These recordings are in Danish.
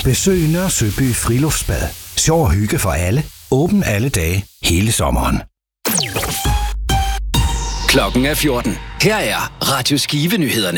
Besøg Nørre Søby Friluftsbad. Sjov og hygge for alle. Åben alle dage, hele sommeren. Klokken er 14. Her er Radio Skive-nyhederne.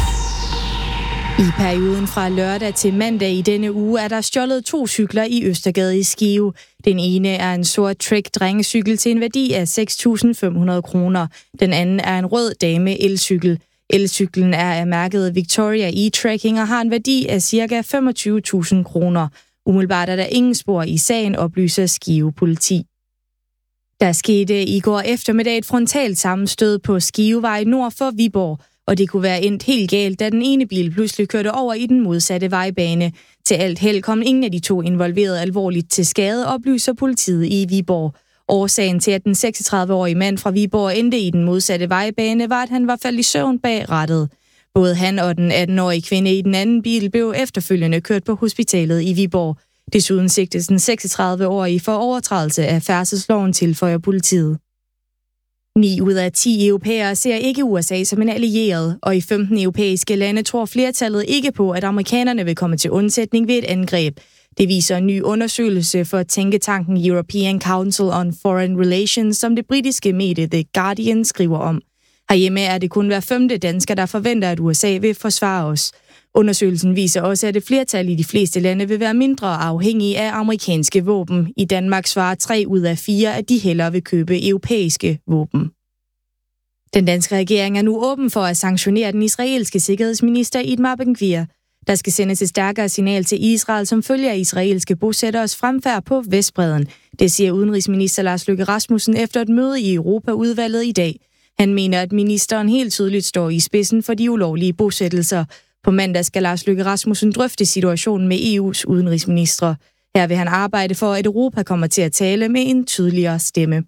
I perioden fra lørdag til mandag i denne uge er der stjålet 2 cykler i Østergade i Skive. Den ene er en sort Trek-drengecykel til en værdi af 6.500 kroner. Den anden er en rød dame elcykel. Elcyklen er af mærket Victoria e-Trekking og har en værdi af ca. 25.000 kroner. Umiddelbart er der ingen spor i sagen, oplyser Skive politi. Der skete i går eftermiddag et frontalt sammenstød på Skivevej nord for Viborg, og det kunne være endt helt galt, da den ene bil pludselig kørte over i den modsatte vejbane. Til alt held kom ingen af de 2 involverede alvorligt til skade, oplyser politiet i Viborg. Årsagen til, at den 36-årige mand fra Viborg endte i den modsatte vejbane, var, at han var faldet i søvn bag rattet. Både han og den 18-årige kvinde i den anden bil blev efterfølgende kørt på hospitalet i Viborg. Desuden sigtes den 36-årige for overtrædelse af færdselsloven, tilføjer politiet. 9 ud af 10 europæere ser ikke USA som en allieret, og i 15 europæiske lande tror flertallet ikke på, at amerikanerne vil komme til undsætning ved et angreb. Det viser en ny undersøgelse for tænketanken European Council on Foreign Relations, som det britiske medie The Guardian skriver om. Herhjemme er det kun hver 5. dansker, der forventer, at USA vil forsvare os. Undersøgelsen viser også, at et flertal i de fleste lande vil være mindre afhængige af amerikanske våben. I Danmark svarer 3 ud af 4, at de hellere vil købe europæiske våben. Den danske regering er nu åben for at sanktionere den israelske sikkerhedsminister Itamar Ben-Gvir. Der skal sendes et stærkere signal til Israel, som følger af israelske bosætteres fremfærd på Vestbredden. Det siger udenrigsminister Lars Løkke Rasmussen efter et møde i Europaudvalget i dag. Han mener, at ministeren helt tydeligt står i spidsen for de ulovlige bosættelser. På mandag skal Lars Løkke Rasmussen drøfte situationen med EU's udenrigsministre. Her vil han arbejde for, at Europa kommer til at tale med en tydeligere stemme.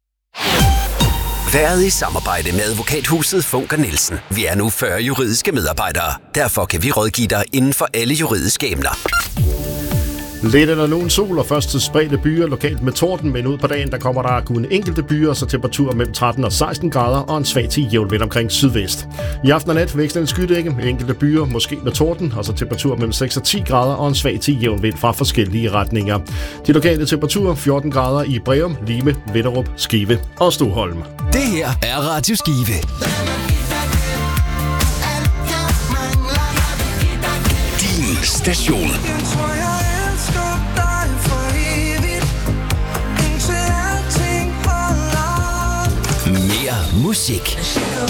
Været i samarbejde med advokathuset Funker Nielsen. Vi er nu 40 juridiske medarbejdere. Derfor kan vi rådgive dig inden for alle juridiske emner. Lidt eller nogen sol og først til spredte byer lokalt med torden, men ud på dagen der kommer der kun enkelte byer, så temperaturer mellem 13 og 16 grader og en svag til jævn vind omkring sydvest. I aften og nat vekslende skydække, enkelte byer måske med torden, og så temperaturer mellem 6 og 10 grader og en svag til jævn vind fra forskellige retninger. De lokale temperaturer 14 grader i Breum, Lime, Vinderup, Skive og Stoholm. Det her er Radio Skive. Din station. Mere musik.